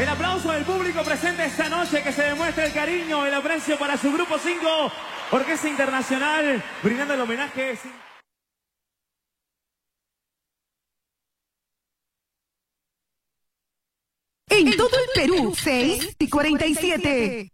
El aplauso del público presente esta noche, que se demuestre el cariño, el aprecio para su Grupo 5, Orquesta Internacional, brindando el homenaje. En todo el Perú, 6:47.